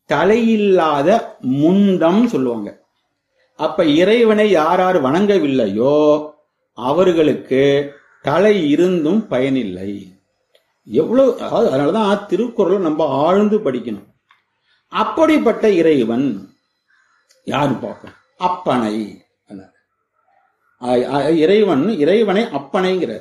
தலையில்லாத முண்டம் சொல்லுவாங்க. அப்ப இறைவனை யார் யார் வணங்கவில்லையோ அவர்களுக்கு தலை இருந்தும் பயனில்லை. எவ்வளவு, அதனாலதான் திருக்குறளை நம்ம ஆழ்ந்து படிக்கணும். அப்படிப்பட்ட இறைவன் யாரு பார்க்கணும்? அப்பனை. இறைவனை அப்பனைங்கிறார்.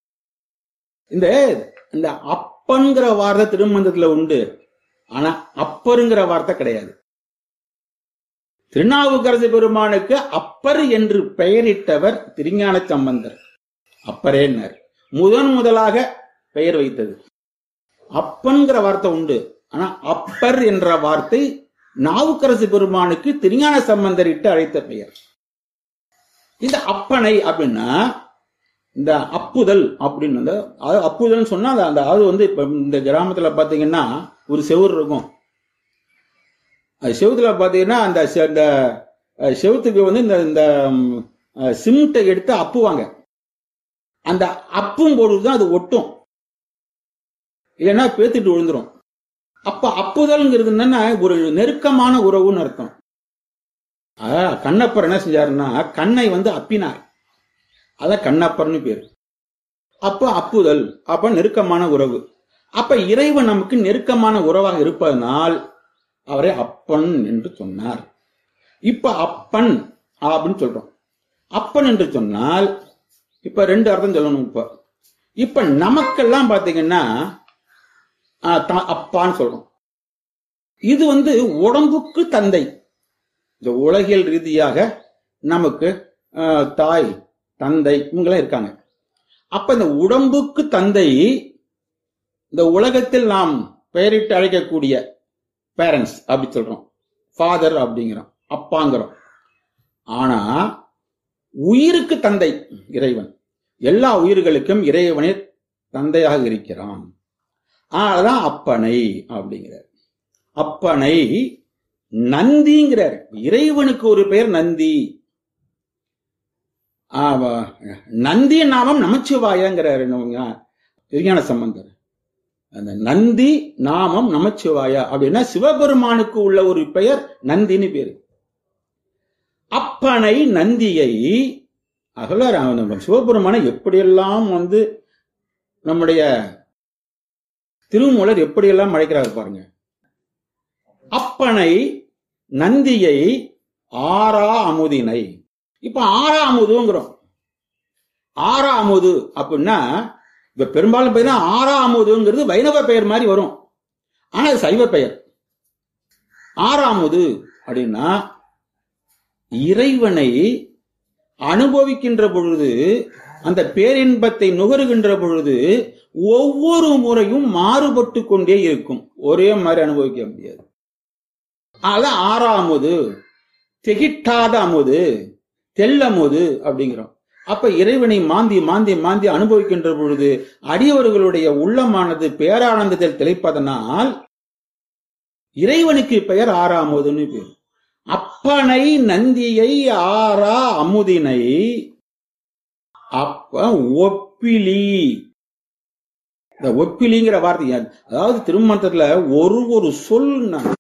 இந்த அப்பன்கிற வார்த்தை திருமந்திரத்துல உண்டு, ஆனா அப்பருங்கிற வார்த்தை கிடையாது. திருநாவுக்கரசு பெருமானுக்கு அப்பர் என்று பெயரிட்டவர் திருஞான சம்பந்தர். அப்பரேன்னர் முதலாக பெயர் வைத்தது. அப்பன்கிற வார்த்தை உண்டு, ஆனா அப்பர் என்ற வார்த்தை நாவுக்கரசு பெருமானுக்கு திருஞான சம்பந்தர் இட்டு அழைத்த பெயர். இந்த அப்பனை அப்படின்னா இந்த அப்புதல் அப்படின்னு, அப்புதல் சொன்னா அது இப்ப இந்த கிராமத்துல பாத்தீங்கன்னா ஒரு செவுறு இருக்கும். அது செவுத்துல பாத்தீங்கன்னா அந்த செவுத்துக்கு இந்த சிமெண்ட்டை எடுத்து அப்புவாங்க. அந்த அப்பும் பொழுதுதான் அது ஒட்டும், இல்லைன்னா பேத்துட்டு விழுந்துரும். அப்ப அப்புதல்ங்கிறது என்னன்னா ஒரு நெருக்கமான உறவுன்னு அர்த்தம். கண்ணப்பர் என்ன செஞ்சாருன்னா கண்ணை அப்பினார், அதான் கண்ணப்பர்னு பேரு. அப்ப அப்புதல், அப்ப நெருக்கமான உறவு. அப்ப இறைவன் நமக்கு நெருக்கமான உறவாக இருப்பதனால் அவரை அப்பன் என்று சொன்னார். இப்ப அப்பன் அப்படின்னு சொல்றோம். அப்பன் என்று சொன்னால் இப்ப ரெண்டு அர்த்தம் சொல்லணும். இப்ப நமக்கெல்லாம் பாத்தீங்கன்னா அப்பான்னு சொல்றோம். இது உடம்புக்கு தந்தை. இந்த உலகியல் ரீதியாக நமக்கு தாய் தந்தை இவங்களாம் இருக்காங்க. அப்ப இந்த உடம்புக்கு தந்தை, இந்த உலகத்தில் நாம் பெயரிட்டு அழைக்கக்கூடிய பேரண்ட்ஸ் அப்படி சொல்றோம், ஃபாதர் அப்படிங்கிறோம், அப்பாங்கிறோம். ஆனா உயிருக்கு தந்தை இறைவன். எல்லா உயிர்களுக்கும் இறைவனே தந்தையாக இருக்கிறான். அதனாலதான் அப்பனை அப்படிங்கிறார். அப்பனை நந்திங்கிறார். இறைவனுக்கு ஒரு பெயர் நந்தி. நந்தி நாமம் நமச்சிவாயங்கிறார் திருஞான சம்பந்தர். அந்த நந்தி நாமம் நமச்சிவாயா அப்படின்னா சிவபெருமானுக்கு உள்ள ஒரு பெயர் நந்தின்னு பேரு. அப்பனை நந்தியை சிவபெருமானை எப்படியெல்லாம் நம்முடைய திருமூலர் எப்படியெல்லாம் அழைக்கிறார் பாருங்க. அப்பனை நந்தியை ஆறா அமுதினை. இப்ப ஆறா அமுதுங்கிறோம். ஆறா அமுது அப்படின்னா இப்ப பெரும்பாலும் பார்த்தீங்கன்னா ஆறா அமுதுங்கிறது வைணவ பெயர் மாதிரி வரும், ஆனா அது சைவ பெயர். ஆறாமுது அப்படின்னா இறைவனை அனுபவிக்கின்ற பொழுது, அந்த பேரின்பத்தை நுகருகின்ற பொழுது ஒவ்வொரு முறையும் மாறுபட்டு கொண்டே இருக்கும், ஒரே மாதிரி அனுபவிக்க முடியாது. அதான் ஆறாமுது, திகிட்டாத அமுது, தெல்லமுது அப்படிங்கிறோம். அப்ப இறைவனை மாந்தி மாந்தி மாந்தி அனுபவிக்கின்ற பொழுது அடியவர்களுடைய உள்ளமானது பேரானந்தத்தில் திளைப்பதனால் இறைவனுக்கு பெயர் ஆறாமுதுன்னு பேர். அப்பனை நந்தியை ஆறா அமுதினை அப்ப ஒப்பிலி. இந்த ஒப்பிலிங்கிற வார்த்தை அதாவது திருமந்திரத்துல ஒரு சொல்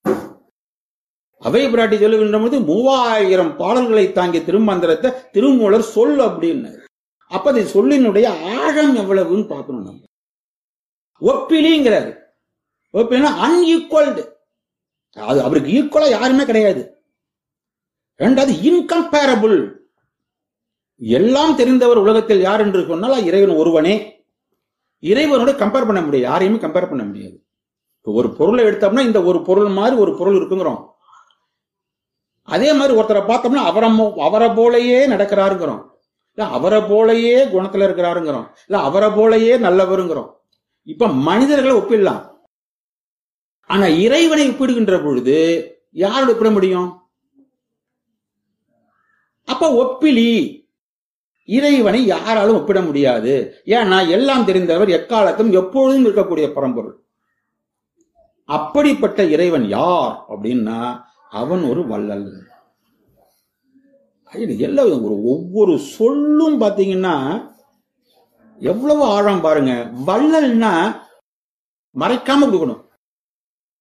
அவை பிராட்டி சொல்லுகின்ற போது 3000 பாடல்களை தாங்கிய திருமந்திரத்தை திருமூலர் சொல் அப்படின்னு. அப்ப அது சொல்லினுடைய ஆழம் எவ்வளவுன்னு பார்க்கணும் நம்ம. ஒப்பிலிங்கிறாரு. ஒப்பிலினா அன்ஈக்குவல்டு, அது அவருக்கு ஈக்குவலா யாருமே கிடையாது. ரெண்டாவது இன்கம்பேரபிள், எல்லாம் தெரிந்தவர் உலகத்தில் யார் என்று சொன்னால் இறைவன் ஒருவனே. இறைவனோட கம்பேர் பண்ண முடியாது, யாரையுமே கம்பேர் பண்ண முடியாது. ஒரு பொருளை எடுத்தோம்னா இந்த ஒரு பொருள் மாதிரி ஒரு பொருள் இருக்குங்கிறோம். அதே மாதிரி ஒருத்தரை பார்த்தோம்னா அவரை போலயே நடக்கிறாருங்கிறோம், இல்ல அவரை போலயே குணத்துல இருக்கிறாருங்கிறோம், இல்ல அவரை போலயே நல்லவருங்கிறோம். இப்ப மனிதர்களை ஒப்பிடலாம், ஆனா இறைவனை ஒப்பிடுகின்ற பொழுது யாரோட ஒப்பிட முடியும்? அப்ப ஒப்பிலி, இறைவனை யாராலும் ஒப்பிட முடியாது. ஏன்னா எல்லாம் தெரிந்தவர், எக்காலத்தும் எப்பொழுதும் இருக்கக்கூடிய பரம்பொருள். அப்படிப்பட்ட இறைவன் யார் அப்படின்னா அவன் ஒரு வள்ளல். எல்லாம் ஒவ்வொரு சொல்லும் பாத்தீங்கன்னா எவ்வளவு ஆழம் பாருங்க. வள்ளல்னா மறைக்காம கொடுக்கணும்.